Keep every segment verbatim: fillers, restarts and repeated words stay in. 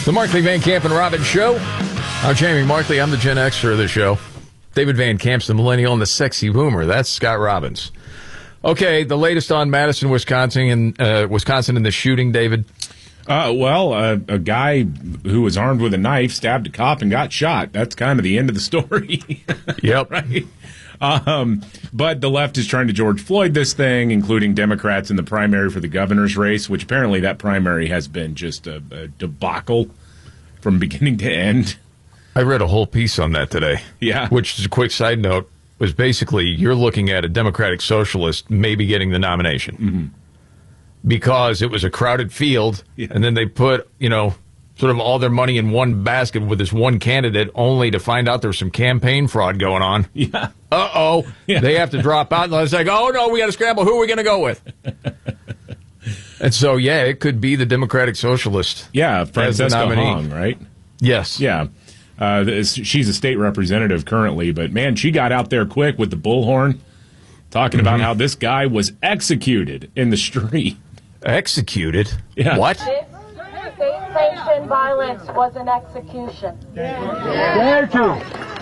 The Markley, Van Camp, and Robbins Show. I'm Jamie Markley. I'm the Gen Xer of the show. David Van Camp's the millennial and the sexy boomer. That's Scott Robbins. Okay, the latest on Madison, Wisconsin, and uh, Wisconsin and the shooting, David. Uh, well, uh, a guy who was armed with a knife stabbed a cop and got shot. That's kind of the end of the story. Yep. Right? Um, but the left is trying to George Floyd this thing, including Democrats in the primary for the governor's race, which apparently that primary has been just a, a debacle from beginning to end. I read a whole piece on that today. Yeah. Which is a quick side note, was basically you're looking at a Democratic socialist maybe getting the nomination. Mm-hmm. Because it was a crowded field, yeah. and then they put, you know, sort of all their money in one basket with this one candidate, only to find out there was some campaign fraud going on. Yeah. Uh-oh. Yeah. They have to drop out. And it's like, oh, no, we got to scramble. Who are we going to go with? And so, yeah, it could be the Democratic Socialist. Yeah, Francesca Hong, right? Yes. Yeah. Uh, this, she's a state representative currently, but, man, she got out there quick with the bullhorn, talking mm-hmm. about how this guy was executed in the street. Executed? Yeah. What? This state-sanctioned violence was an execution. Dare to.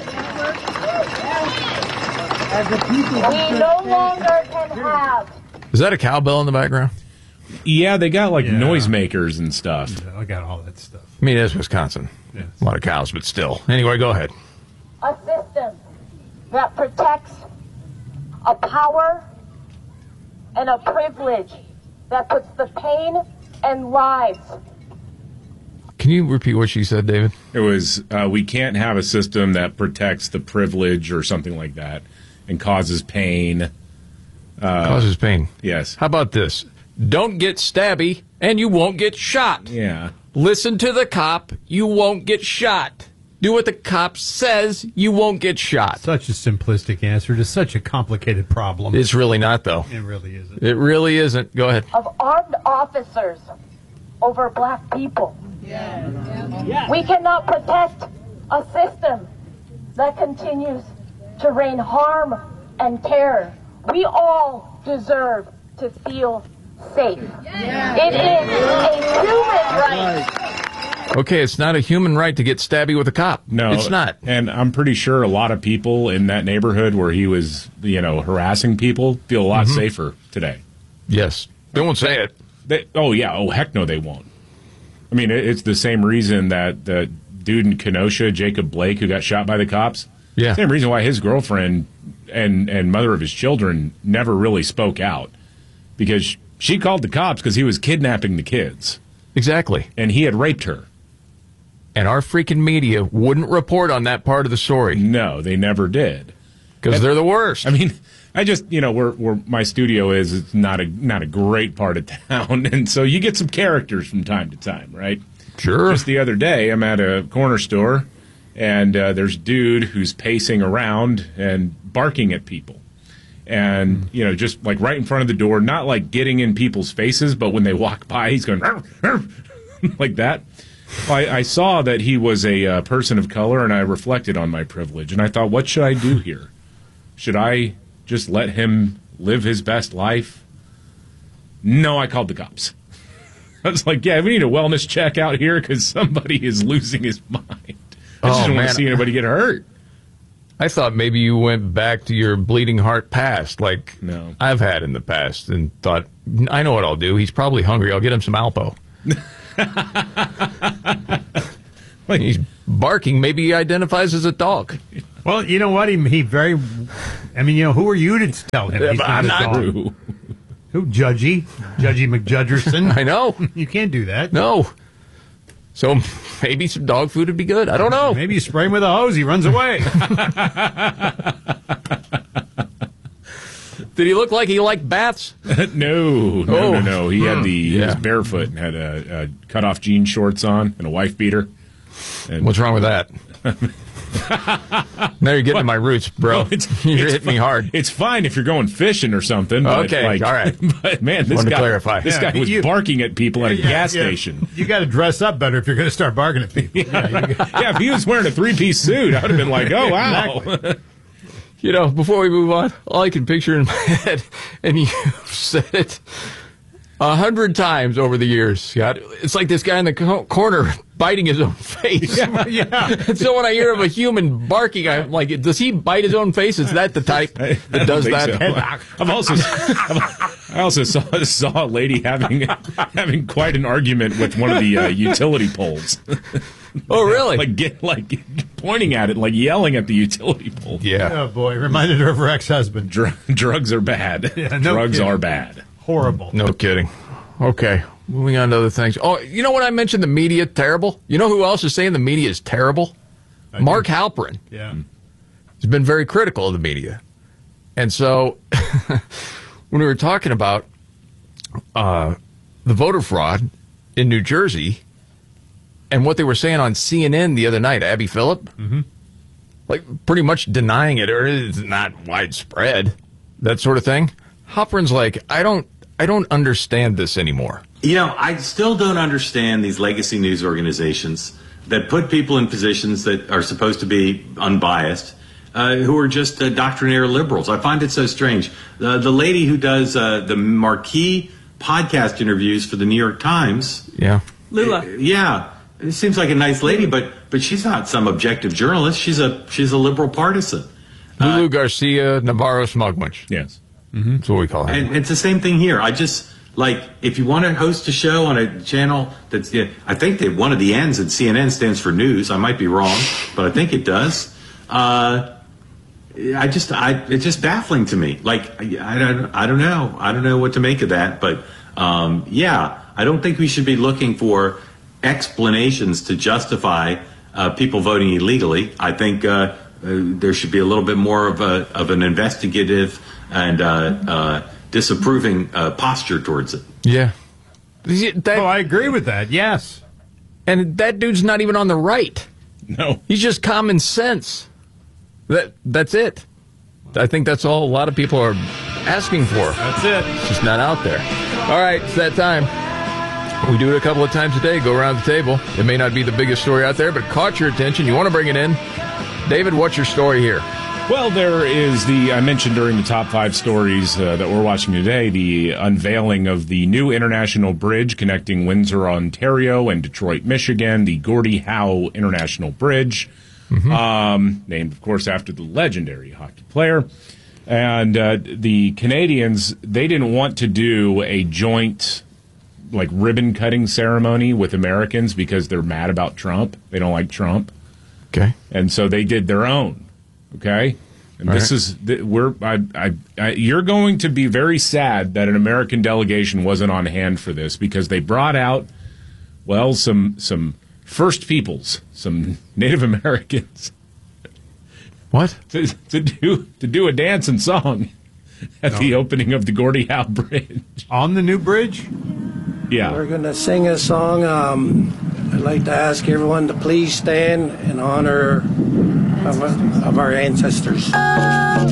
We no longer can have. Is that a cowbell in the background? Yeah, they got like Yeah. noisemakers and stuff. Yeah, I got all that stuff. I mean, it's Wisconsin. Yes. A lot of cows, but still. Anyway, go ahead. A system that protects a power and a privilege that puts the pain and lives. Can you repeat what she said, David? It was, uh, we can't have a system that protects the privilege or something like that and causes pain. Uh, Causes pain. Yes. How about this? Don't get stabby, and you won't get shot. Yeah. Listen to the cop, you won't get shot. Do what the cop says, you won't get shot. Such a simplistic answer to such a complicated problem. It's really not, though. It really isn't. It really isn't. Go ahead. Of armed officers over black people. Yeah. We cannot protect a system that continues to rain harm and terror. We all deserve to feel safe. Yeah. It is a human right. Okay, it's not a human right to get stabby with a cop. No, it's not. And I'm pretty sure a lot of people in that neighborhood where he was, you know, harassing people feel a lot mm-hmm. safer today. Yes. They won't say it. They, oh, yeah. Oh, heck no, they won't. I mean, it's the same reason that the dude in Kenosha, Jacob Blake, who got shot by the cops, yeah. same reason why his girlfriend and, and mother of his children never really spoke out. Because she called the cops because he was kidnapping the kids. Exactly. And he had raped her. And our freaking media wouldn't report on that part of the story. No, they never did. Because they're the worst. I mean, I just, you know, where where my studio is, it's not a not a great part of town. And so you get some characters from time to time, right? Sure. Just the other day, I'm at a corner store, and uh, there's a dude who's pacing around and barking at people. And, you know, just like right in front of the door, not like getting in people's faces, but when they walk by, he's going, arf, arf, like that. I, I saw that he was a uh, person of color, and I reflected on my privilege. And I thought, what should I do here? Should I just let him live his best life? No, I called the cops. I was like, yeah, we need a wellness check out here because somebody is losing his mind. I just oh, don't want man. to see anybody get hurt. I thought maybe you went back to your bleeding heart past, like no. I've had in the past, and thought, I know what I'll do. He's probably hungry. I'll get him some Alpo. Like he's barking. Maybe he identifies as a dog. Well, you know what? He, he very. I mean, you know, who are you to tell him? Yeah, he's but not I'm a not. dog? Who? Who? Judgy, Judgy McJudgerson. I know. You can't do that. No. So maybe some dog food would be good. I don't know. Maybe you spray him with a hose. He runs away. Did he look like he liked baths? no, no, oh. no, no. He had the yeah. he was barefoot and had a, a cut off jean shorts on and a wife beater. And what's wrong with that? Now you're getting to my roots, bro. Well, it's, you're it's hitting fi- me hard. It's fine if you're going fishing or something. But okay, like, all right. But man, this Wanted guy, to clarify. this Yeah, guy was you- barking at people at a Yeah, gas yeah. station. You got to dress up better if you're going to start barking at people. Yeah, yeah, if he was wearing a three-piece suit, I would have been like, oh, wow. Exactly. You know, before we move on, all I can picture in my head, and you said it, A hundred times over the years, Scott. It's like this guy in the co- corner biting his own face. Yeah, yeah. And so when I hear of a human barking, I'm like, does he bite his own face? Is that the type that I does don't that? think so. I've also, I also saw saw a lady having having quite an argument with one of the uh, utility poles. Oh, really? like get like pointing at it, like yelling at the utility pole. Yeah. Oh, boy. Reminded her of her ex-husband. Dr- drugs are bad. Yeah, no drugs kidding. are bad. Horrible. No kidding. Okay. Moving on to other things. Oh, you know what I mentioned? The media terrible. You know who else is saying the media is terrible? I Mark do. Halperin. Yeah. He's been very critical of the media. And so when we were talking about uh, the voter fraud in New Jersey and what they were saying on C N N the other night, Abby Phillip, mm-hmm. like pretty much denying it, or it's not widespread, that sort of thing. Halperin's like, I don't, I don't understand this anymore. You know, I still don't understand these legacy news organizations that put people in positions that are supposed to be unbiased, uh, who are just uh, doctrinaire liberals. I find it so strange. Uh, the lady who does uh, the marquee podcast interviews for the New York Times, Yeah. Lula, uh, yeah, it seems like a nice lady, but but she's not some objective journalist. She's a she's a liberal partisan. Lulu uh, Garcia Navarro Smugmunch. Yes. Mm-hmm. That's what we call her. And it's the same thing here. I just, like, if you want to host a show on a channel that's, yeah, I think that one of the N's in C N N stands for news. I might be wrong, but I think it does. Uh, I just, I, it's just baffling to me. Like, I, I don't, I don't know. I don't know what to make of that. But, um, yeah, I don't think we should be looking for explanations to justify uh, people voting illegally. I think uh, uh, there should be a little bit more of a of an investigative and uh, uh, disapproving uh, posture towards it. Yeah. That, Oh, I agree with that. Yes. and that dude's not even on the right. No. He's just common sense. That That's it. I think that's all a lot of people are asking for. That's it. It's just not out there. All right, it's that time. We do it a couple of times a day, go around the table. It may not be the biggest story out there, but it caught your attention. You want to bring it in. David, what's your story here? Well, there is the, I mentioned during the top five stories uh, that we're watching today, the unveiling of the new international bridge connecting Windsor, Ontario and Detroit, Michigan, the Gordie Howe International Bridge, mm-hmm. um, named, of course, after the legendary hockey player. And uh, the Canadians, they didn't want to do a joint, like, ribbon-cutting ceremony with Americans because they're mad about Trump. They don't like Trump. Okay. And so they did their own. Okay, and All this right. is th- we're I, I, I, you're going to be very sad that an American delegation wasn't on hand for this because they brought out, well, some some First Peoples, some Native Americans, What? to, to do to do a dance and song at the opening of the Gordie Howe Bridge. On the new bridge? Yeah, We're going to sing a song. Um, I'd like to ask everyone to please stand in honor of, of our ancestors.